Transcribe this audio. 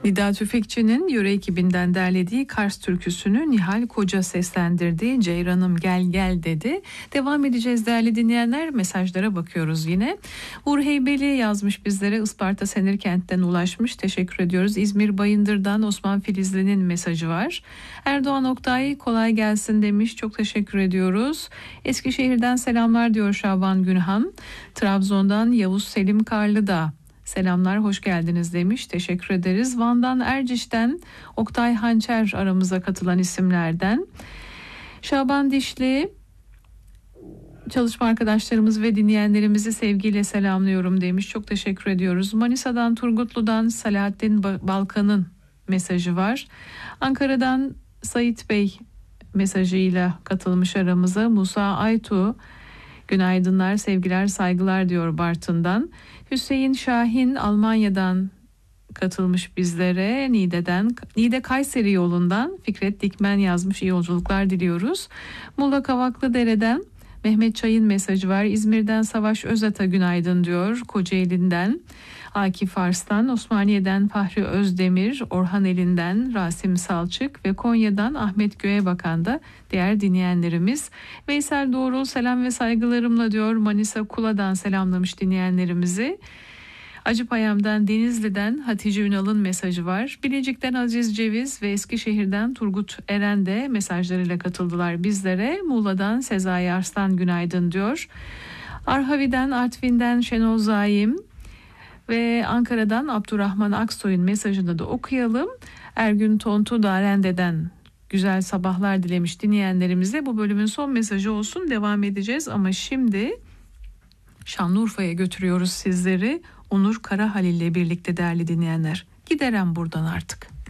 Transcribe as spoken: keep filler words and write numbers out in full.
Nida Tüfekçi'nin Yöre ekibinden derlediği Kars türküsünü Nihal Koca seslendirdi. Ceyranım gel gel dedi. Devam edeceğiz değerli dinleyenler. Mesajlara bakıyoruz yine. Uğur Heybeli yazmış bizlere, Isparta Senirkent'ten ulaşmış. Teşekkür ediyoruz. İzmir Bayındır'dan Osman Filizli'nin mesajı var. Erdoğan Oktay kolay gelsin demiş. Çok teşekkür ediyoruz. Eskişehir'den selamlar diyor Şaban Günhan. Trabzon'dan Yavuz Selim Karlıdağ. Selamlar, hoş geldiniz demiş. Teşekkür ederiz. Van'dan Erciş'ten Oktay Hançer aramıza katılan isimlerden. Şaban Dişli, çalışma arkadaşlarımız ve dinleyenlerimizi sevgiyle selamlıyorum demiş. Çok teşekkür ediyoruz. Manisa'dan Turgutlu'dan Selahattin Balkan'ın mesajı var. Ankara'dan Sait Bey mesajıyla katılmış aramıza. Musa Aytu, günaydınlar, sevgiler, saygılar diyor Bartın'dan. Hüseyin Şahin Almanya'dan katılmış bizlere. Niğde'den, Niğde Kayseri yolundan Fikret Dikmen yazmış. İyi yolculuklar diliyoruz. Muğla Kavaklıdere'den Mehmet Çay'ın mesajı var. İzmir'den Savaş Özata günaydın diyor. Kocaeli'nden Akif Arslan, Osmaniye'den Fahri Özdemir, Orhan Elinden Rasim Salçık ve Konya'dan Ahmet Göğebakan da diğer dinleyenlerimiz. Veysel Doğrul selam ve saygılarımla diyor. Manisa Kula'dan selamlamış dinleyenlerimizi. Acıpayam'dan Denizli'den Hatice Ünal'ın mesajı var. Bilecik'ten Aziz Ceviz ve Eskişehir'den Turgut Eren de mesajlarıyla katıldılar bizlere. Muğla'dan Sezai Arslan günaydın diyor. Arhavi'den Artvin'den Şenol Zaim ve Ankara'dan Abdurrahman Aksoy'un mesajını da okuyalım. Ergün Tontu Darende'den güzel sabahlar dilemiş dinleyenlerimize. Bu bölümün son mesajı olsun, devam edeceğiz ama şimdi Şanlıurfa'ya götürüyoruz sizleri. Onur Karahalil ile birlikte değerli dinleyenler. Giderem buradan artık.